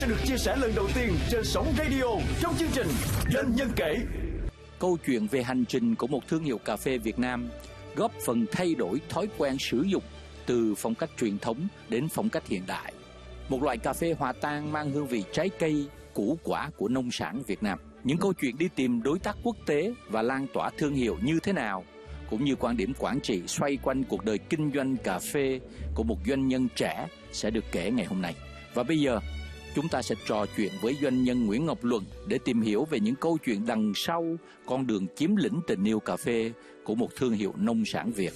sẽ được chia sẻ lần đầu tiên trên sóng radio trong chương trình Doanh nhân kể. Câu chuyện về hành trình của một thương hiệu cà phê Việt Nam góp phần thay đổi thói quen sử dụng từ phong cách truyền thống đến phong cách hiện đại. Một loại cà phê hòa tan mang hương vị trái cây, củ quả của nông sản Việt Nam. Những câu chuyện đi tìm đối tác quốc tế và lan tỏa thương hiệu như thế nào, cũng như quan điểm quản trị xoay quanh cuộc đời kinh doanh cà phê của một doanh nhân trẻ sẽ được kể ngày hôm nay. Và bây giờ, chúng ta sẽ trò chuyện với doanh nhân Nguyễn Ngọc Luận để tìm hiểu về những câu chuyện đằng sau con đường chiếm lĩnh tình yêu cà phê của một thương hiệu nông sản Việt.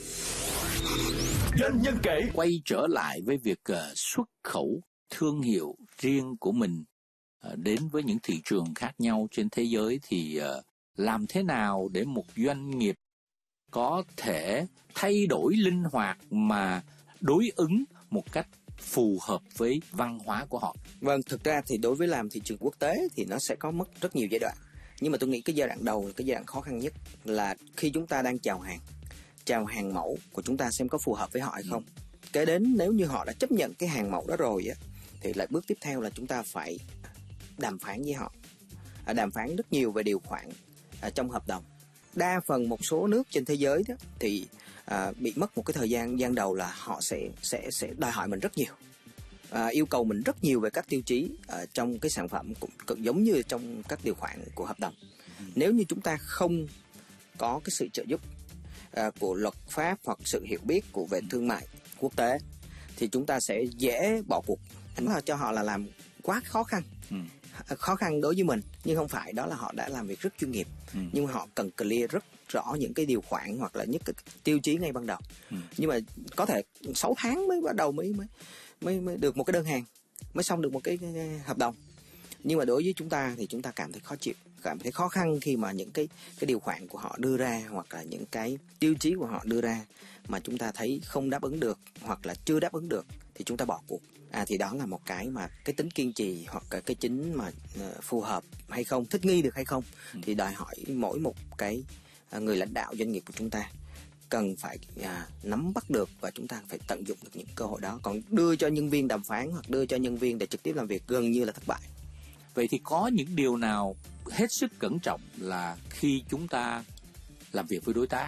Doanh nhân kể. Quay trở lại với việc xuất khẩu thương hiệu riêng của mình đến với những thị trường khác nhau trên thế giới thì làm thế nào để một doanh nghiệp có thể thay đổi linh hoạt mà đối ứng một cách phù hợp với văn hóa của họ? Vâng, thực ra thì đối với làm thị trường quốc tế thì nó sẽ có mất rất nhiều giai đoạn. Nhưng mà tôi nghĩ cái giai đoạn đầu là cái giai đoạn khó khăn nhất, là khi chúng ta đang chào hàng mẫu của chúng ta xem có phù hợp với họ hay không. Kế đến nếu như họ đã chấp nhận cái hàng mẫu đó rồi á, thì lại bước tiếp theo là chúng ta phải đàm phán với họ, đàm phán rất nhiều về điều khoản trong hợp đồng. Đa phần một số nước trên thế giới đó thì bị mất một cái thời gian đầu là họ sẽ đòi hỏi mình rất nhiều, yêu cầu mình rất nhiều về các tiêu chí trong cái sản phẩm, cũng giống như trong các điều khoản của hợp đồng. Nếu như chúng ta không có cái sự trợ giúp của luật pháp hoặc sự hiểu biết của về thương mại quốc tế thì chúng ta sẽ dễ bỏ cuộc. Cho họ là làm quá khó khăn đối với mình, nhưng không phải, đó là họ đã làm việc rất chuyên nghiệp. Nhưng mà họ cần clear rất rõ những cái điều khoản hoặc là những cái tiêu chí ngay ban đầu. Nhưng mà có thể 6 tháng mới bắt đầu mới được một cái đơn hàng, mới xong được một cái hợp đồng. Nhưng mà đối với chúng ta thì chúng ta cảm thấy khó chịu, cảm thấy khó khăn khi mà những cái điều khoản của họ đưa ra hoặc là những cái tiêu chí của họ đưa ra mà chúng ta thấy không đáp ứng được hoặc là chưa đáp ứng được thì chúng ta bỏ cuộc. Thì đó là một cái mà cái tính kiên trì hoặc cái chính mà phù hợp hay không, thích nghi được hay không thì đòi hỏi mỗi một cái người lãnh đạo doanh nghiệp của chúng ta cần phải nắm bắt được, và chúng ta phải tận dụng được những cơ hội đó. Còn đưa cho nhân viên đàm phán hoặc đưa cho nhân viên để trực tiếp làm việc gần như là thất bại. Vậy thì có những điều nào hết sức cẩn trọng là khi chúng ta làm việc với đối tác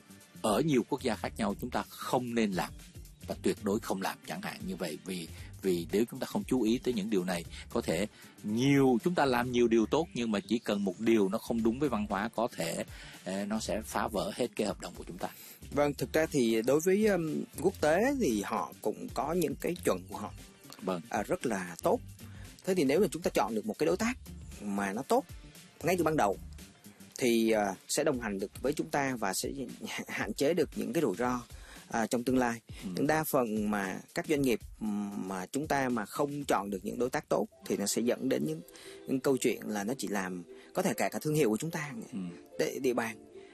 ở nhiều quốc gia khác nhau chúng ta không nên làm và tuyệt đối không làm, chẳng hạn như vậy, vì nếu chúng ta không chú ý tới những điều này, có thể chúng ta làm nhiều điều tốt nhưng mà chỉ cần một điều nó không đúng với văn hóa có thể nó sẽ phá vỡ hết cái hợp đồng của chúng ta. Vâng, thực ra thì đối với quốc tế thì họ cũng có những cái chuẩn của họ rất là tốt. Thế thì nếu mà chúng ta chọn được một cái đối tác mà nó tốt ngay từ ban đầu thì sẽ đồng hành được với chúng ta và sẽ hạn chế được những cái rủi ro trong tương lai. Nhưng đa phần mà các doanh nghiệp mà chúng ta mà không chọn được những đối tác tốt thì nó sẽ dẫn đến những câu chuyện là nó chỉ làm, có thể cả thương hiệu của chúng ta, địa bàn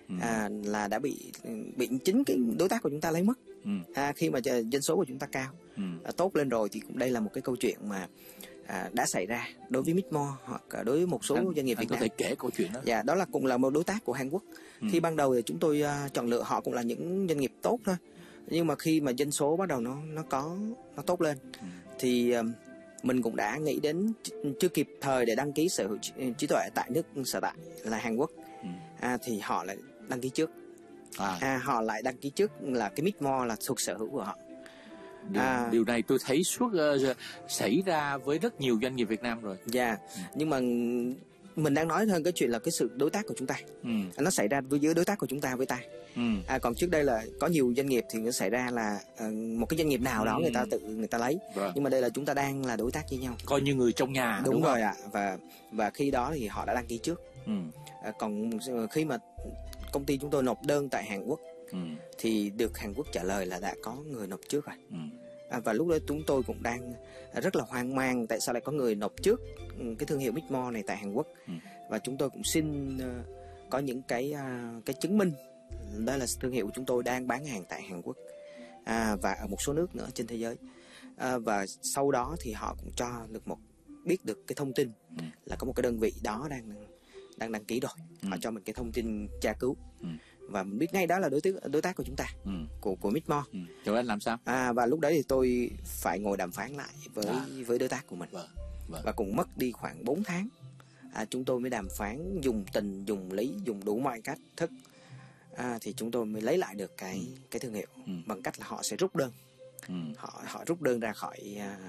là đã bị chính cái đối tác của chúng ta lấy mất. Khi mà doanh số của chúng ta cao, tốt lên rồi thì cũng đây là một cái câu chuyện mà đã xảy ra đối với Mixmore hoặc đối với một số doanh nghiệp Việt Nam. Có thể kể câu chuyện đó. Dạ, đó là cũng là một đối tác của Hàn Quốc. Khi ban đầu thì chúng tôi chọn lựa họ cũng là những doanh nghiệp tốt thôi, nhưng mà khi mà doanh số bắt đầu nó tốt lên thì mình cũng đã nghĩ đến, chưa kịp thời để đăng ký sở hữu trí tuệ tại nước sở tại là Hàn Quốc, thì họ lại đăng ký trước. Họ lại đăng ký trước là cái Mixmore là thuộc sở hữu của họ. Điều này tôi thấy xảy ra với rất nhiều doanh nghiệp Việt Nam rồi. Dạ, nhưng mà mình đang nói hơn cái chuyện là cái sự đối tác của chúng ta. Nó xảy ra với giữa đối tác của chúng ta với ta. Còn trước đây là có nhiều doanh nghiệp thì nó xảy ra là một cái doanh nghiệp nào đó người ta lấy. Nhưng mà đây là chúng ta đang là đối tác với nhau, coi như người trong nhà. Đúng rồi ạ. Và khi đó thì họ đã đăng ký trước. Còn khi mà công ty chúng tôi nộp đơn tại Hàn Quốc thì được Hàn Quốc trả lời là đã có người nộp trước rồi. Và lúc đó chúng tôi cũng đang rất là hoang mang tại sao lại có người nộp trước cái thương hiệu Mixmore này tại Hàn Quốc. Và chúng tôi cũng xin có những cái chứng minh đó là thương hiệu của chúng tôi đang bán hàng tại Hàn Quốc và ở một số nước nữa trên thế giới. Và sau đó thì họ cũng cho được biết được cái thông tin là có một cái đơn vị đó đang đăng ký rồi. Họ cho mình cái thông tin tra cứu. Và mình biết ngay đó là đối tác của chúng ta, của Mixmore. Rồi anh làm sao? Và lúc đấy thì tôi phải ngồi đàm phán lại với đối tác của mình. và cũng mất đi khoảng 4 tháng. Chúng tôi mới đàm phán dùng tình, dùng lý, dùng đủ mọi cách thức, thì chúng tôi mới lấy lại được cái thương hiệu bằng cách là họ sẽ rút đơn. Họ rút đơn ra khỏi,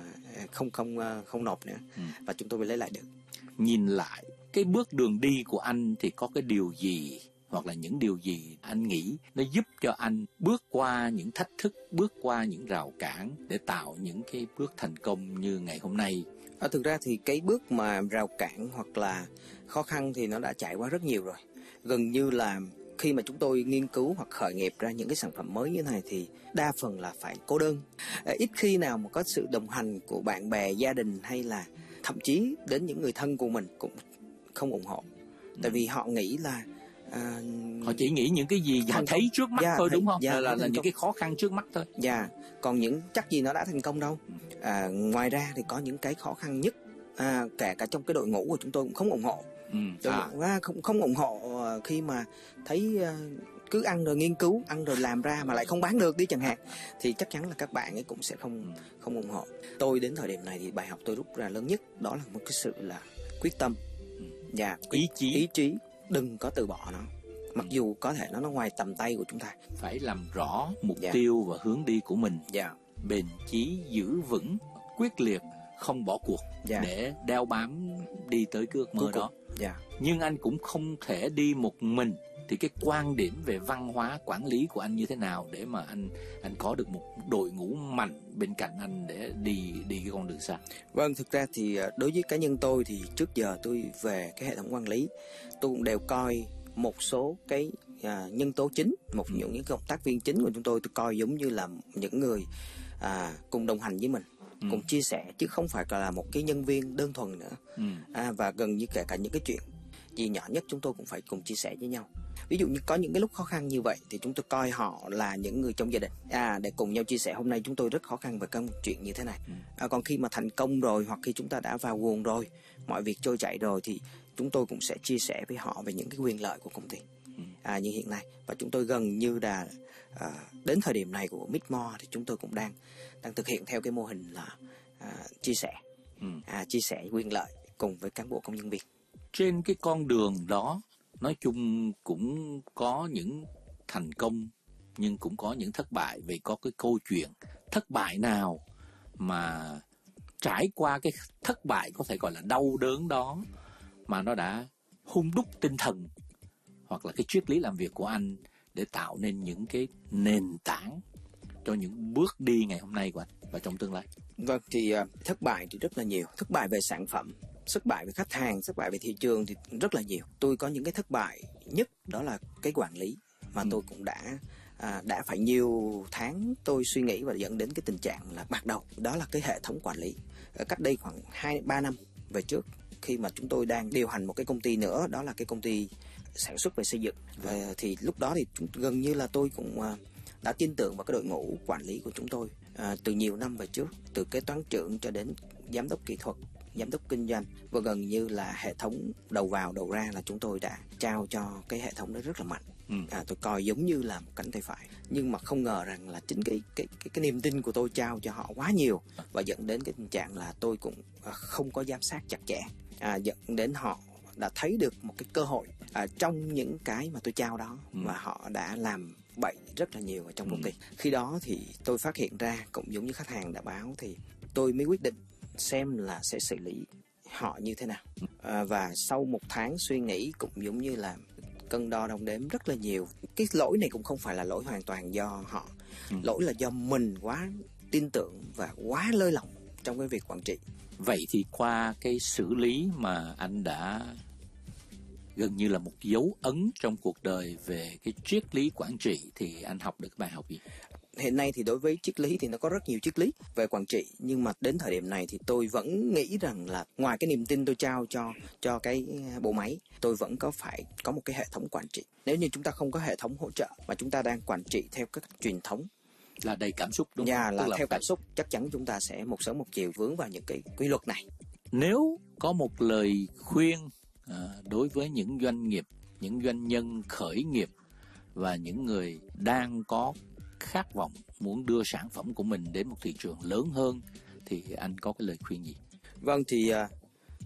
không nộp nữa, và chúng tôi mới lấy lại được. Nhìn lại cái bước đường đi của anh thì có cái điều gì hoặc là những điều gì anh nghĩ nó giúp cho anh bước qua những thách thức, bước qua những rào cản để tạo những cái bước thành công như ngày hôm nay? Thực ra thì cái bước mà rào cản hoặc là khó khăn thì nó đã trải qua rất nhiều rồi. Gần như là khi mà chúng tôi nghiên cứu hoặc khởi nghiệp ra những cái sản phẩm mới như thế này thì đa phần là phải cô đơn. Ít khi nào mà có sự đồng hành của bạn bè, gia đình hay là thậm chí đến những người thân của mình cũng không ủng hộ. Tại vì họ nghĩ là họ chỉ nghĩ những cái gì họ thấy trước mắt thôi, đúng không? Là những cái khó khăn trước mắt thôi. Còn những chắc gì nó đã thành công đâu. Ngoài ra thì có những cái khó khăn nhất, kể cả trong cái đội ngũ của chúng tôi cũng không ủng hộ. Không ủng hộ khi mà thấy cứ ăn rồi nghiên cứu, ăn rồi làm ra mà lại không bán được đi chẳng hạn, thì chắc chắn là các bạn ấy cũng sẽ không ủng hộ. Tôi đến thời điểm này thì bài học tôi rút ra lớn nhất đó là một cái sự là quyết tâm, ý chí, đừng có từ bỏ nó, mặc dù có thể nó ngoài tầm tay của chúng ta. Phải làm rõ mục tiêu và hướng đi của mình, bền chí, giữ vững, quyết liệt, không bỏ cuộc để đeo bám đi tới cái ước mơ đó. Nhưng anh cũng không thể đi một mình. Thì cái quan điểm về văn hóa quản lý của anh như thế nào để mà anh có được một đội ngũ mạnh bên cạnh anh để đi cái con đường xa? Vâng, thực ra thì đối với cá nhân tôi thì trước giờ tôi về cái hệ thống quản lý, tôi cũng đều coi một số cái nhân tố chính, những cái cộng tác viên chính của chúng tôi coi giống như là những người cùng đồng hành với mình, cùng chia sẻ, chứ không phải là một cái nhân viên đơn thuần nữa. Và gần như kể cả những cái chuyện gì nhỏ nhất chúng tôi cũng phải cùng chia sẻ với nhau. Ví dụ như có những cái lúc khó khăn như vậy thì chúng tôi coi họ là những người trong gia đình, để cùng nhau chia sẻ hôm nay chúng tôi rất khó khăn về các chuyện như thế này. Còn khi mà thành công rồi, hoặc khi chúng ta đã vào guồng rồi, mọi việc trôi chảy rồi, thì chúng tôi cũng sẽ chia sẻ với họ về những cái quyền lợi của công ty như hiện nay. Và chúng tôi gần như là đến thời điểm này của Midmore thì chúng tôi cũng đang thực hiện theo cái mô hình là chia sẻ quyền lợi cùng với cán bộ công nhân viên. Trên cái con đường đó, nói chung cũng có những thành công nhưng cũng có những thất bại. Vậy có cái câu chuyện thất bại nào mà trải qua cái thất bại có thể gọi là đau đớn đó mà nó đã hun đúc tinh thần hoặc là cái triết lý làm việc của anh để tạo nên những cái nền tảng cho những bước đi ngày hôm nay của anh và trong tương lai? Vâng, thì thất bại thì rất là nhiều. Thất bại về sản phẩm, thất bại về khách hàng, thất bại về thị trường thì rất là nhiều. Tôi có những cái thất bại nhất đó là cái quản lý mà tôi cũng đã phải nhiều tháng tôi suy nghĩ và dẫn đến cái tình trạng là bạc đầu. Đó là cái hệ thống quản lý. Cách đây khoảng 2-3 năm về trước, khi mà chúng tôi đang điều hành một cái công ty nữa, đó là cái công ty sản xuất về xây dựng. Thì lúc đó thì gần như là tôi cũng đã tin tưởng vào cái đội ngũ quản lý của chúng tôi từ nhiều năm về trước, từ kế toán trưởng cho đến giám đốc kỹ thuật, giám đốc kinh doanh, và gần như là hệ thống đầu vào đầu ra là chúng tôi đã trao cho cái hệ thống đó rất là mạnh. Tôi coi giống như là một cánh tay phải, nhưng mà không ngờ rằng là chính cái niềm tin của tôi trao cho họ quá nhiều và dẫn đến cái tình trạng là tôi cũng không có giám sát chặt chẽ, dẫn đến họ đã thấy được một cái cơ hội trong những cái mà tôi trao đó, và họ đã làm bậy rất là nhiều ở trong công ty. Khi đó thì tôi phát hiện ra, cũng giống như khách hàng đã báo, thì tôi mới quyết định xem là sẽ xử lý họ như thế nào. Và sau một tháng suy nghĩ, cũng giống như là cân đo đong đếm rất là nhiều, cái lỗi này cũng không phải là lỗi hoàn toàn do họ, lỗi là do mình quá tin tưởng và quá lơi lỏng trong cái việc quản trị. Vậy thì qua cái xử lý mà anh đã gần như là một dấu ấn trong cuộc đời về cái triết lý quản trị, thì anh học được bài học gì? Hiện nay thì đối với triết lý thì nó có rất nhiều triết lý về quản trị, nhưng mà đến thời điểm này thì tôi vẫn nghĩ rằng là ngoài cái niềm tin tôi trao cho cái bộ máy, tôi vẫn phải có một cái hệ thống quản trị. Nếu như chúng ta không có hệ thống hỗ trợ mà chúng ta đang quản trị theo các truyền thống là đầy cảm xúc, đúng không? Là theo cảm xúc, chắc chắn chúng ta sẽ một sớm một chiều vướng vào những cái quy luật này. Nếu có một lời khuyên đối với những doanh nghiệp, những doanh nhân khởi nghiệp và những người đang có khát vọng muốn đưa sản phẩm của mình đến một thị trường lớn hơn, thì anh có cái lời khuyên gì? Vâng, thì